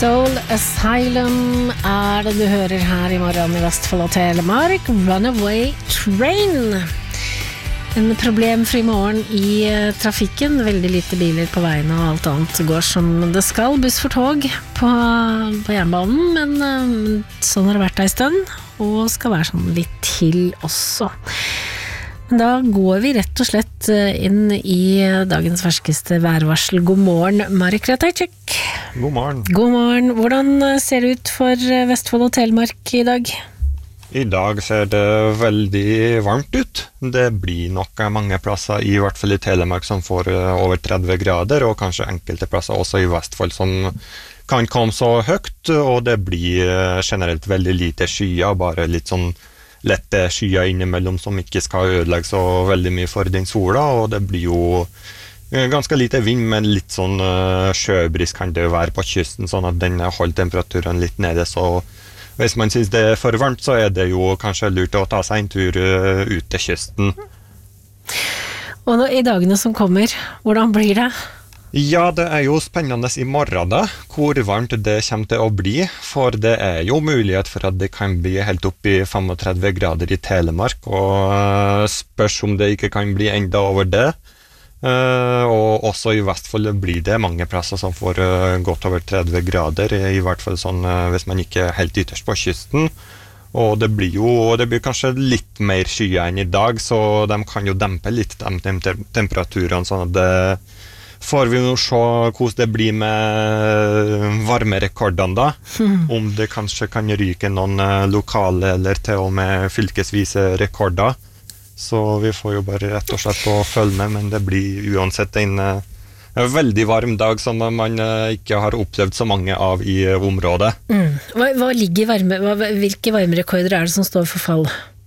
Soul Asylum det du hører her I morgen I Vestfold og Telemark. Runaway Train. En problemfri morgen I trafikken. Veldig lite biler på veien og alt annet går som det skal. Buss for tog på jernbanen, men sånn har det vært en stund, og skal være sånn litt til også. Da går vi rett og slett inn I dagens ferskeste værvarsel. God morgen, Marek Ratajczyk. God morgen. God morgen. Hvordan ser det ut for Vestfold og Telemark I dag? I dag ser det veldig varmt ut. Det blir nok mange plasser, I hvert fall I Telemark, som får over 30 grader, og kanskje enkelte plasser også I Vestfold som kan komme så høyt, og det blir generelt veldig lite skyer, bare litt sånn lette skyer innimellom som ikke skal ødelegge så veldig mye for den sola, og det blir jo ganske lite vind, men litt sånn sjøbris kan det være på kysten, sånn at den holder temperaturen litt nede, så hvis man synes det for varmt, så det jo kanskje lurt å ta seg en tur ut til kysten. Og nå, I dagene som kommer, hvordan blir det? Ja, det jo spennende I morgen da, hvor varmt det kommer til å bli, for det jo mulighet for at det kan bli helt opp I 35 grader I Telemark, og spørs om det ikke kan bli enda over det. Og også I Vestfold blir det mange plasser som får godt over 30 grader, I hvert fall sånn hvis man ikke helt ytterst på kysten. Og det blir kanskje litt mer skyer enn I dag, så de kan jo dempe litt de temperaturene, sånn at det får vi nå se hvordan det blir med varmerekordene da, om det kanskje kan ryke noen lokale eller til og med fylkesvise rekorder. Så vi får jo bare rett og slett å følge med, men det blir uansett en veldig varm dag som man ikke har opplevd så mange av I området. Hvilke varmerekorder det som står for fall?